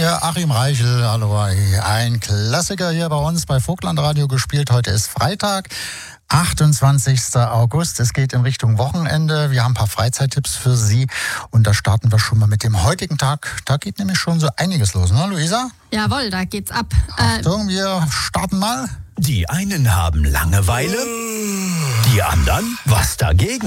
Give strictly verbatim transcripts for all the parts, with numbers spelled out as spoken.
hier Achim Reichel. Hallo, ein Klassiker hier bei uns bei Vogtlandradio gespielt. Heute ist Freitag, achtundzwanzigster August. Es geht in Richtung Wochenende. Wir haben ein paar Freizeittipps für Sie. Und da starten wir schon mal mit dem heutigen Tag. Da geht nämlich schon so einiges los, ne, Luisa? Jawohl, da geht's ab. Achtung, äh, wir starten mal. Die einen haben Langeweile, die anderen was dagegen.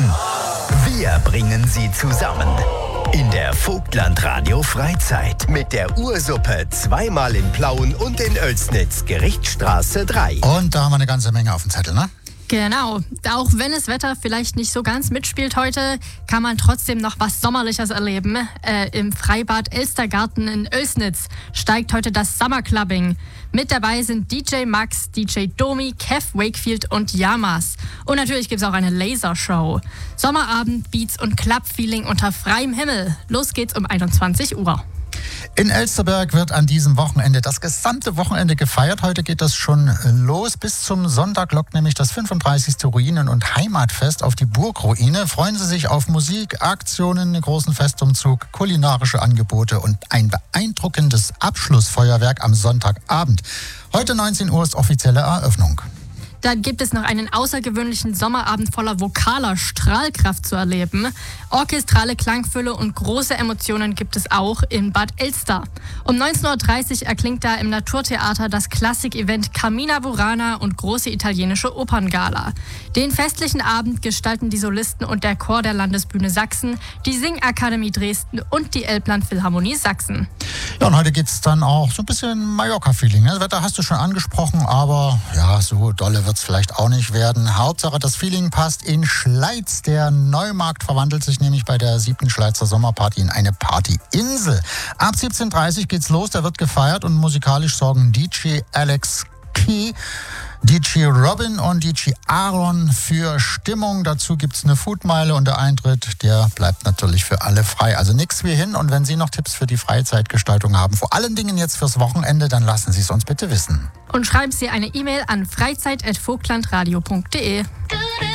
Wir bringen sie zusammen in der Vogtlandradio Freizeit mit der Ursuppe zweimal in Plauen und in Oelsnitz, Gerichtsstraße drei. Und da haben wir eine ganze Menge auf dem Zettel, ne? Genau. Auch wenn das Wetter vielleicht nicht so ganz mitspielt heute, kann man trotzdem noch was Sommerliches erleben. Äh, Im Freibad Elstergarten in Oelsnitz steigt heute das Summerclubbing. Mit dabei sind D J Max, D J Domi, Kev Wakefield und Yamas. Und natürlich gibt es auch eine Lasershow. Sommerabend, Beats und Club-Feeling unter freiem Himmel. Los geht's um einundzwanzig Uhr. In Elsterberg wird an diesem Wochenende das gesamte Wochenende gefeiert. Heute geht das schon los. Bis zum Sonntag lockt nämlich das fünfunddreißigste Ruinen- und Heimatfest auf die Burgruine. Freuen Sie sich auf Musik, Aktionen, einen großen Festumzug, kulinarische Angebote und ein beeindruckendes Abschlussfeuerwerk am Sonntagabend. Heute neunzehn Uhr ist offizielle Eröffnung. Dann gibt es noch einen außergewöhnlichen Sommerabend voller vokaler Strahlkraft zu erleben. Orchestrale Klangfülle und große Emotionen gibt es auch in Bad Elster. Um neunzehn Uhr dreißig erklingt da im Naturtheater das Klassik-Event Carmina Burana und große italienische Operngala. Den festlichen Abend gestalten die Solisten und der Chor der Landesbühne Sachsen, die Singakademie Dresden und die Elbland Philharmonie Sachsen. Ja, und heute gibt es dann auch so ein bisschen Mallorca-Feeling. Das Wetter hast du schon angesprochen, aber ja, so dolle wird es vielleicht auch nicht werden. Hauptsache, das Feeling passt. In Schleiz, der Neumarkt, verwandelt sich nämlich bei der siebten Schleizer Sommerparty in eine Partyinsel. Ab siebzehn Uhr dreißig geht's los, da wird gefeiert und musikalisch sorgen D J Alex Key, D J Robin und D J Aaron für Stimmung. Dazu gibt es eine Foodmeile und der Eintritt, der bleibt natürlich für alle frei. Also nichts wie hin. Und wenn Sie noch Tipps für die Freizeitgestaltung haben, vor allen Dingen jetzt fürs Wochenende, dann lassen Sie es uns bitte wissen. Und schreiben Sie eine E-Mail an freizeit at vogtlandradio punkt de.